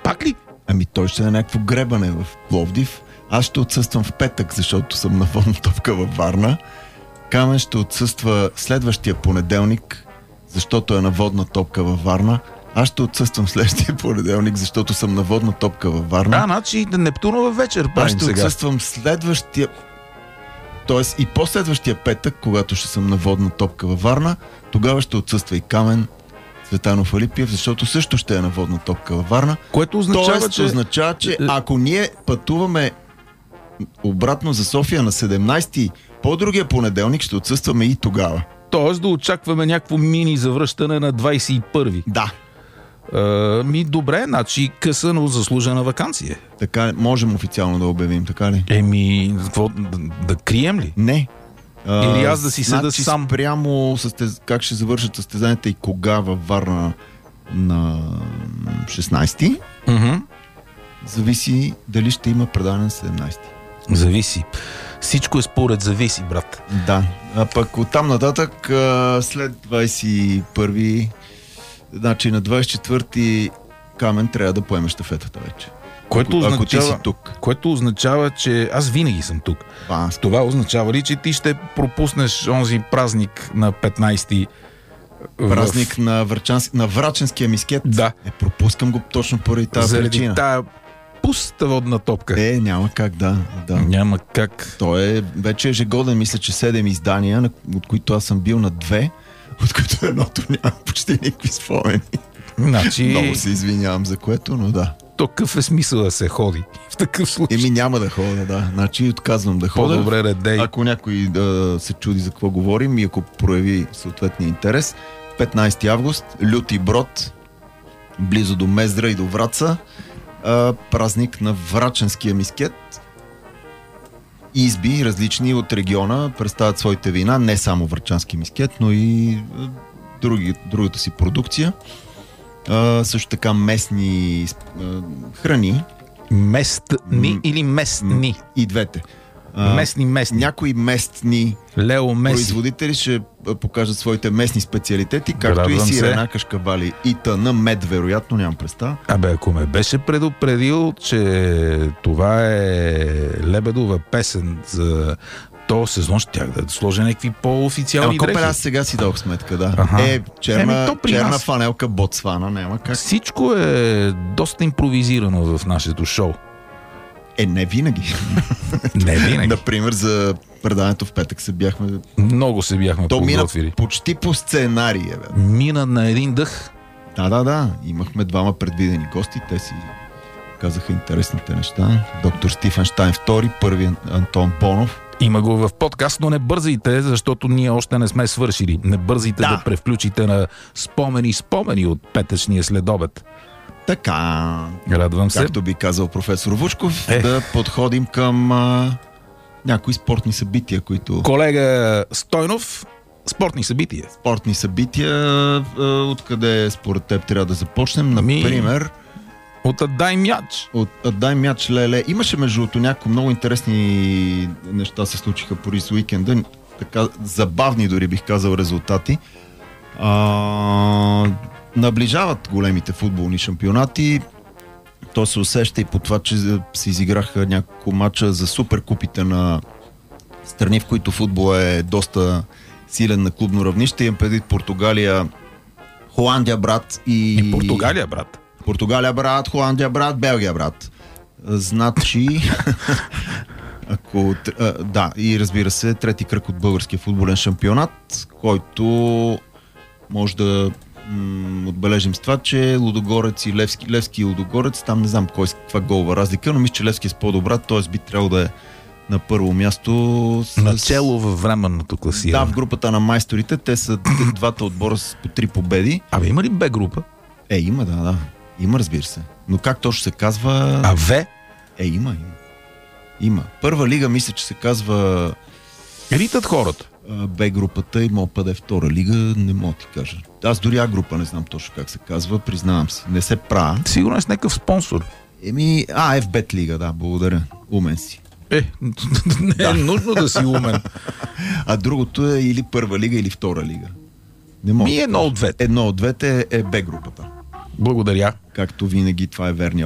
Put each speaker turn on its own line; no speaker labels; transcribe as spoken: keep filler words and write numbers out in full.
Пак ли?
Ами той ще е някакво гребане в Пловдив. Аз ще отсъствам в петък, защото съм на водна топка във Варна. Камен ще отсъства следващия понеделник, защото е на водна топка във Варна. Аз ще отсъствам следващия понеделник, защото съм на водна топка във Варна.
А, значи Нептунова вечер правим
Аз ще
сега.
отсъствам следващия... Тоест и последващия петък, когато ще съм на водна топка във Варна, тогава ще отсъства и Камен Цветанов Алипиев, защото също ще е на водна топка във Варна.
Което означава,
Тоест,
че...
означава, че ако ние пътуваме обратно за София на седемнайсети, по-другия понеделник ще отсъстваме и тогава.
Тоест да очакваме някакво мини завръщане на двайсет и първи.
Да.
Uh, ми добре, значи къса, но заслужена ваканция.
Така, можем официално да обявим, така ли?
Еми, какво, да, да крием ли?
Не.
Или аз да си седа
значи,
сам.
Прямо състез... как ще завършат състезанията и кога във Варна на шестнайсети,
Uh-huh.
зависи дали ще има предаване на седемнайсети.
Зависи. Всичко е според зависи, брат.
Да. А пък оттам нататък, след двайсет и първи, значи на двайсет и четвърти Камен трябва да поеме щафетата вече.
Което
ако,
означава,
ако ти си тук.
Което означава, че аз винаги съм тук.
А,
Това означава ли, че ти ще пропуснеш онзи празник на петнайсети?
празник
в...
на, Врачанс... на Враченския мискет?
Да.
Е, пропускам го точно поради тази
Заради
причина.
тая пуста водна топка.
Е, няма как, да. да.
Няма как.
Той е вече ежегоден, мисля, че седем издания, на- от които аз съм бил на две, от които едното няма почти никакви спомени.
Значи,
Много се извинявам за което, но да.
то какъв е смисъл да се ходи в такъв случай?
Еми няма да ходя, да. Значи отказвам да ходя.
По-добре редей.
Ако някой да се чуди за какво говорим и ако прояви съответния интерес, петнайсети август, Люти Брод, близо до Мездра и до Враца, а, празник на Враченския мискет. Изби, различни от региона, представят своите вина, не само врачански мискет, но и а, други, другата си продукция. А, също така местни а, храни.
Местни
М-
или местни?
И двете. А,
Местни, местни.
Някои местни
Лео Меси.
производители ще а, покажат своите местни специалитети, както
Радвам
и
се.
сирена, кашкавали и тъна, мед, вероятно, нямам представа.
Абе, ако ме беше предупредил, че това е Лебедова песен за този сезон, щях да сложа някакви по-официални
Ама копе,
дрехи.
аз сега си дадох сметка, да.
Аха.
Е, черна,
Еми, то при
черна
нас.
фанелка Ботсвана, няма как.
Всичко е доста импровизирано в нашето шоу.
Е, не винаги.
Не винаги.
Например, за предаването в петък се бяхме...
Много се бяхме
То мина
подготвили.
почти по сценария, бе.
Мина на един дъх.
Да, да, да. Имахме двама предвидени гости. Те си казаха интересните неща. Доктор Стифенштайн втори, първи Антон Понов.
Има го в подкаст, но не бързайте, защото ние още не сме свършили. Не бързайте да,
Да.
да превключите на спомени, спомени от петъчния следобед.
Така,
Радвам се.
както би казал професор Вучков,
Ех.
да подходим към а, някои спортни събития, които...
Колега Стойнов, спортни събития.
Спортни събития, а, откъде според теб трябва да започнем?
Ами-
Например,
От Адай мяч.
от Дай мяч Леле. Имаше между другото някои много интересни неща се случиха по из уикенда. Така забавни дори бих казал резултати. А, наближават големите футболни шампионати. То се усеща и по това, че се изиграха няколко мача за суперкупите на страни, в които футбол е доста силен на клубно равнище. Имам предвид Португалия, Холандия, брат и...
И Португалия, брат.
Португалия, брат, Холандия, брат, Белгия, брат. Значи... Ако, а, да, и разбира се, трети кръг от българския футболен шампионат, който може да м- отбележим с това, че Лудогорец и Левски, Левски и Лудогорец, там не знам кой, каква голова разлика, но мисля, че Левски е с по-добра, т.е. би трябвало да е на първо място. С...
Начело във временното класиране.
Да, в групата на майсторите, те са двата отбора с по три победи.
Абе, има ли Б група?
Е, има, да, да. Има, разбира се. Но как точно се казва...
А В?
Е, има, има. Има. Първа лига, мисля, че се казва...
Ритат хората.
а, Б групата и мога да е втора лига, не мога да ти кажа. Аз дори А група не знам точно как се казва, признавам си. Не се правя.
Сигурно е с някакъв спонсор.
Еми, а, Ф Бет лига, да, благодаря. Умен си.
Е, не е нужно да си умен.
А другото е или първа лига, или втора лига. Не мога.
Ми
да
едно
кажа.
от двете.
Едно от двете е Б групата.
Благодаря.
Както винаги, това е верния